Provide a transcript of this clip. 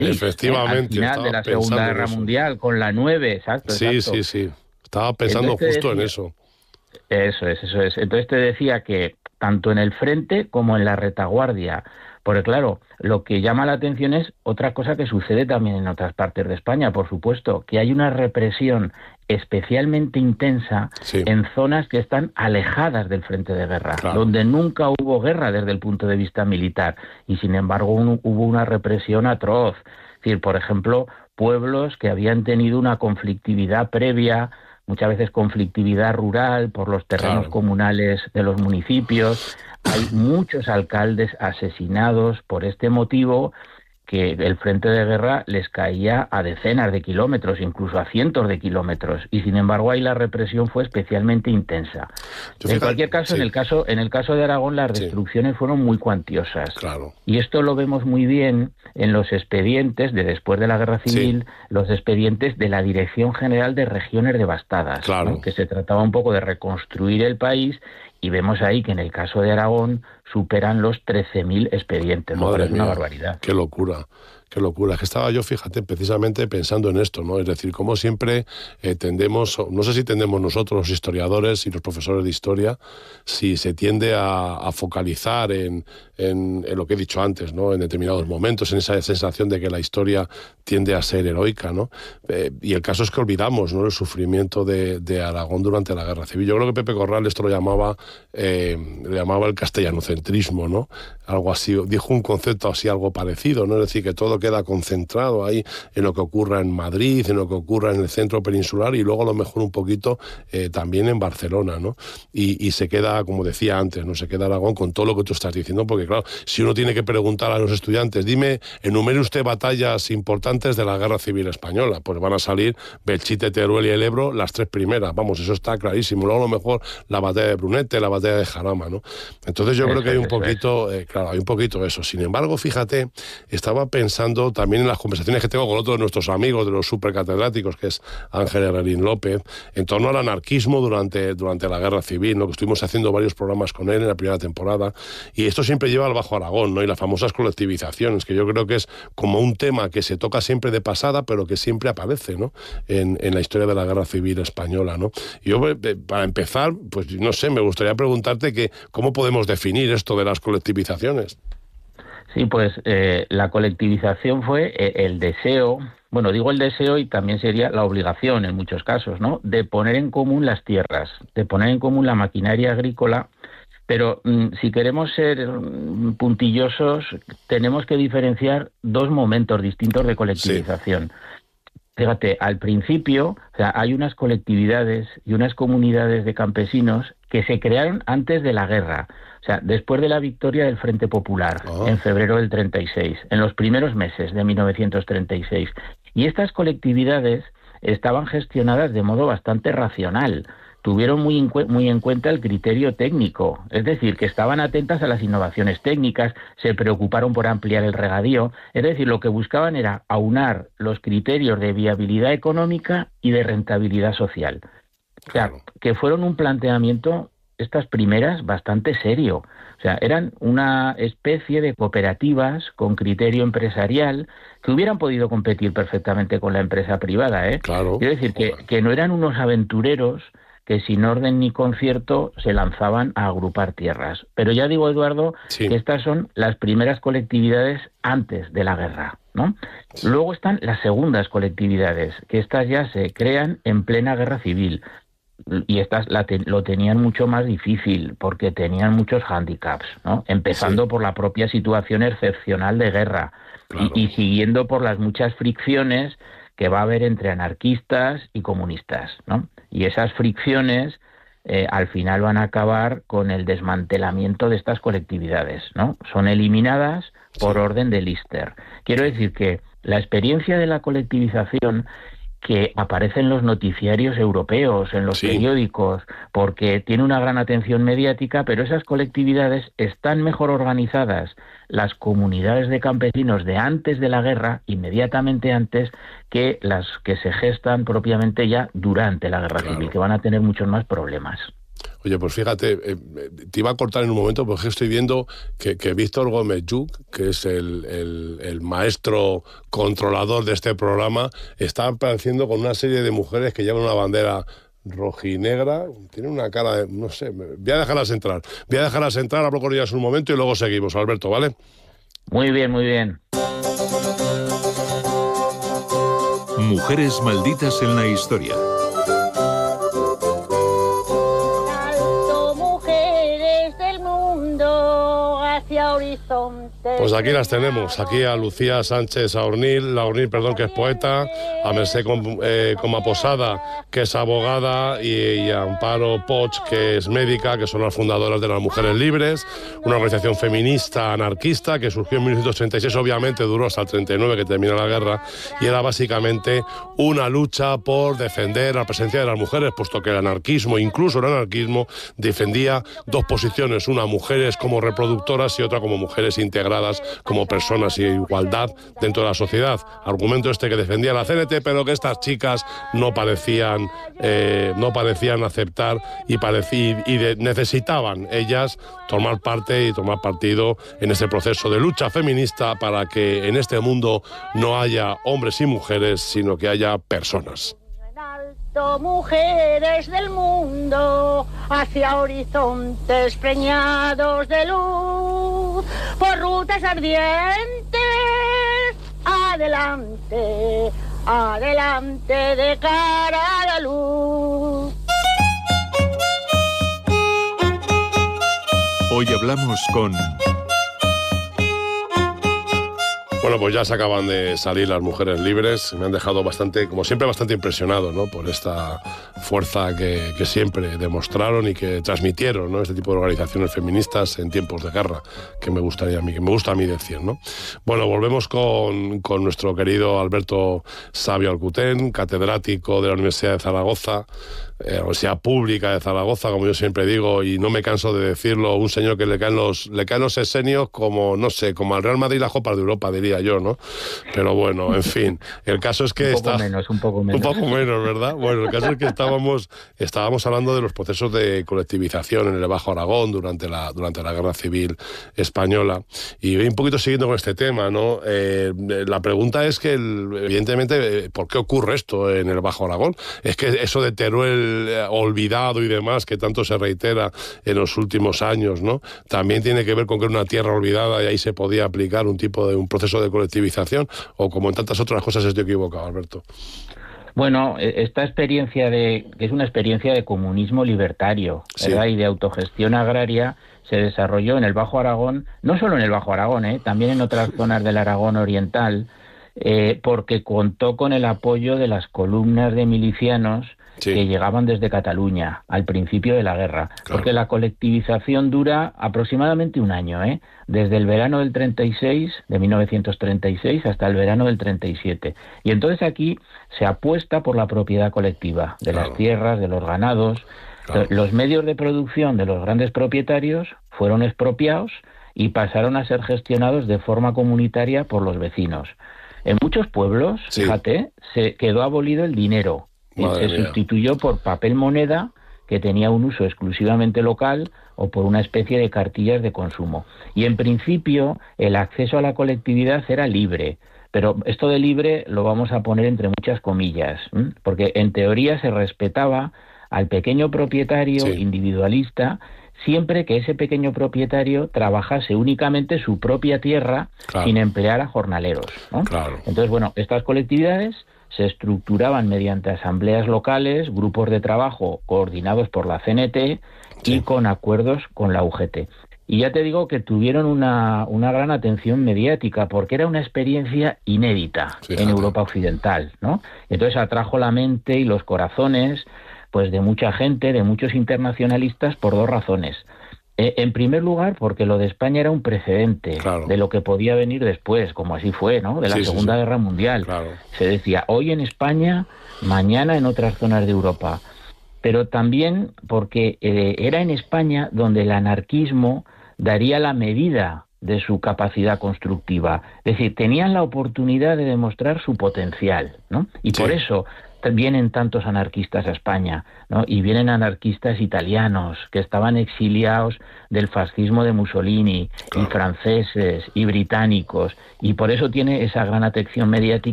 Efectivamente. Al final de la Segunda Guerra Mundial, con la 9, exacto. Sí. Estaba pensando justo en eso. Eso es. Entonces te decía que tanto en el frente como en la retaguardia, porque claro, lo que llama la atención es otra cosa que sucede también en otras partes de España, por supuesto, que hay una represión especialmente intensa en zonas que están alejadas del frente de guerra, donde nunca hubo guerra desde el punto de vista militar, y sin embargo hubo una represión atroz. Es decir, por ejemplo, pueblos que habían tenido una conflictividad previa, muchas veces conflictividad rural por los terrenos comunales de los municipios. Hay muchos alcaldes asesinados por este motivo, que el frente de guerra les caía a decenas de kilómetros, incluso a cientos de kilómetros, y sin embargo ahí la represión fue especialmente intensa. En cualquier caso, en el caso de Aragón, las destrucciones fueron muy cuantiosas. Y esto lo vemos muy bien en los expedientes de después de la Guerra Civil, los expedientes de la Dirección General de Regiones Devastadas, ¿no? Que se trataba un poco de reconstruir el país, y vemos ahí que en el caso de Aragón superan los 13.000 expedientes. Madre mía, una barbaridad. Qué locura. Es que estaba yo, fíjate, precisamente pensando en esto, ¿no? Es decir, como siempre tendemos, no sé si tendemos nosotros los historiadores y los profesores de historia, si se tiende a focalizar en lo que he dicho antes, ¿no? En determinados momentos, en esa sensación de que la historia tiende a ser heroica, ¿no? Y el caso es que olvidamos, ¿no?, el sufrimiento de Aragón durante la Guerra Civil. Yo creo que Pepe Corral esto lo llamaba el castellanocentrismo, ¿no? Algo así, dijo un concepto así, algo parecido, ¿no? Es decir, que todo queda concentrado ahí en lo que ocurra en Madrid, en lo que ocurra en el centro peninsular, y luego a lo mejor un poquito también en Barcelona, ¿no? Y se queda, como decía antes, ¿no? Se queda Aragón con todo lo que tú estás diciendo, porque claro, si uno tiene que preguntar a los estudiantes, enumere usted batallas importantes de la Guerra Civil Española, pues van a salir Belchite, Teruel y el Ebro, las 3 primeras, vamos, eso está clarísimo. Luego a lo mejor la batalla de Brunete, la batalla de Jarama, ¿no? Entonces yo creo que hay un poquito, hay un poquito eso. Sin embargo, fíjate, estaba pensando también en las conversaciones que tengo con otros de nuestros amigos, de los supercatedráticos, que es Ángel Herrerín López, en torno al anarquismo durante la Guerra Civil, ¿no? Que estuvimos haciendo varios programas con él en la primera temporada, y esto siempre lleva al Bajo Aragón, ¿no? Y las famosas colectivizaciones, que yo creo que es como un tema que se toca siempre de pasada, pero que siempre aparece, ¿no?, en la historia de la Guerra Civil Española, ¿no? Y yo, para empezar, pues no sé, me gustaría preguntarte cómo podemos definir esto de las colectivizaciones. Sí, pues la colectivización fue el deseo, bueno, digo el deseo y también sería la obligación en muchos casos, ¿no?, de poner en común las tierras, de poner en común la maquinaria agrícola. Pero si queremos ser puntillosos, tenemos que diferenciar 2 momentos distintos de colectivización. Fíjate, al principio, o sea, hay unas colectividades y unas comunidades de campesinos que se crearon antes de la guerra, o sea, después de la victoria del Frente Popular, en febrero del 36, en los primeros meses de 1936. Y estas colectividades estaban gestionadas de modo bastante racional. Tuvieron muy en cuenta el criterio técnico, es decir, que estaban atentas a las innovaciones técnicas, se preocuparon por ampliar el regadío, es decir, lo que buscaban era aunar los criterios de viabilidad económica y de rentabilidad social. O sea, que fueron un planteamiento, estas primeras, bastante serio. O sea, eran una especie de cooperativas con criterio empresarial que hubieran podido competir perfectamente con la empresa privada, ¿eh? Claro. Quiero decir que no eran unos aventureros que sin orden ni concierto se lanzaban a agrupar tierras. Pero ya digo, Eduardo, que estas son las primeras colectividades antes de la guerra, ¿no? Luego están las segundas colectividades, que estas ya se crean en plena guerra civil. Y estas lo tenían mucho más difícil porque tenían muchos hándicaps, ¿no? Empezando por la propia situación excepcional de guerra y siguiendo por las muchas fricciones que va a haber entre anarquistas y comunistas, ¿no? Y esas fricciones al final van a acabar con el desmantelamiento de estas colectividades, ¿no? Son eliminadas por orden de Lister. Quiero decir que la experiencia de la colectivización, que aparece en los noticiarios europeos, en los periódicos, porque tiene una gran atención mediática, pero esas colectividades están mejor organizadas, las comunidades de campesinos de antes de la guerra, inmediatamente antes, que las que se gestan propiamente ya durante la guerra civil, que van a tener muchos más problemas. Oye, pues fíjate, te iba a cortar en un momento porque estoy viendo que Víctor Gómez Lluch, que es el maestro controlador de este programa, está apareciendo con una serie de mujeres que llevan una bandera rojinegra, tiene una cara de, no sé, voy a dejarlas entrar, hablo con ellas un momento y luego seguimos, Alberto, ¿vale? Muy bien, muy bien. Mujeres malditas en la historia. Pues aquí las tenemos, aquí a Lucía Sánchez Aornil, que es poeta, a Mercè Coma Posada, que es abogada, y a Amparo Poch, que es médica, que son las fundadoras de las Mujeres Libres, una organización feminista anarquista que surgió en 1936, obviamente duró hasta el 39, que terminó la guerra, y era básicamente una lucha por defender la presencia de las mujeres, puesto que el anarquismo, incluso el anarquismo, defendía dos posiciones, una mujeres como reproductoras y otra como mujeres integradas como personas y igualdad dentro de la sociedad. Argumento que defendía la CNT, pero que estas chicas no parecían aceptar y necesitaban ellas tomar parte y tomar partido en ese proceso de lucha feminista para que en este mundo no haya hombres y mujeres, sino que haya personas. Mujeres del mundo hacia horizontes preñados de luz, por rutas ardientes, adelante, adelante de cara a la luz. Hoy hablamos con... Bueno, pues ya se acaban de salir las Mujeres Libres. Me han dejado bastante, como siempre, bastante impresionado, ¿no? Por esta fuerza que siempre demostraron y que transmitieron, ¿no? Este tipo de organizaciones feministas en tiempos de guerra, que me gusta a mí decir, ¿no? Bueno, volvemos con nuestro querido Alberto Sabio Alcutén, catedrático de la Universidad de Zaragoza, Universidad Pública de Zaragoza, como yo siempre digo, y no me canso de decirlo, un señor que le caen los sesenios como, no sé, como al Real Madrid las Copas de Europa, diría yo, ¿no? Pero bueno, en fin, el caso es que un poco menos, ¿verdad? Bueno, el caso es que estábamos hablando de los procesos de colectivización en el Bajo Aragón durante la Guerra Civil Española, y un poquito siguiendo con este tema, ¿no? La pregunta es que, evidentemente, ¿por qué ocurre esto en el Bajo Aragón? Es que eso de Teruel olvidado y demás, que tanto se reitera en los últimos años, ¿no? También tiene que ver con que era una tierra olvidada y ahí se podía aplicar un proceso de colectivización, o como en tantas otras cosas estoy equivocado, Alberto. Bueno, esta experiencia que es una experiencia de comunismo libertario, ¿verdad? Sí. Y de autogestión agraria, se desarrolló en el Bajo Aragón, no solo en el Bajo Aragón, también en otras zonas del Aragón oriental, porque contó con el apoyo de las columnas de milicianos que llegaban desde Cataluña al principio de la guerra, porque la colectivización dura aproximadamente un año, desde el verano del 36, de 1936, hasta el verano del 37. Y entonces aquí se apuesta por la propiedad colectiva de las tierras, de los ganados. Los medios de producción de los grandes propietarios fueron expropiados y pasaron a ser gestionados de forma comunitaria por los vecinos. En muchos pueblos, fíjate, se quedó abolido el dinero. Se sustituyó por papel moneda, que tenía un uso exclusivamente local, o por una especie de cartillas de consumo. Y en principio el acceso a la colectividad era libre, pero esto de libre lo vamos a poner entre muchas comillas, porque en teoría se respetaba al pequeño propietario individualista, siempre que ese pequeño propietario trabajase únicamente su propia tierra sin emplear a jornaleros, ¿no? Entonces, bueno, estas colectividades se estructuraban mediante asambleas locales, grupos de trabajo coordinados por la CNT y con acuerdos con la UGT. Y ya te digo que tuvieron una gran atención mediática, porque era una experiencia inédita en Europa Occidental, ¿no? Entonces atrajo la mente y los corazones, pues, de mucha gente, de muchos internacionalistas, por dos razones. En primer lugar, porque lo de España era un precedente de lo que podía venir después, como así fue, ¿no? De la Segunda Guerra Mundial. Se decía, hoy en España, mañana en otras zonas de Europa. Pero también porque era en España donde el anarquismo daría la medida de su capacidad constructiva. Es decir, tenían la oportunidad de demostrar su potencial, ¿no? Y por eso vienen tantos anarquistas a España, ¿no? Y vienen anarquistas italianos que estaban exiliados del fascismo de Mussolini, y franceses, y británicos, y por eso tiene esa gran atención mediática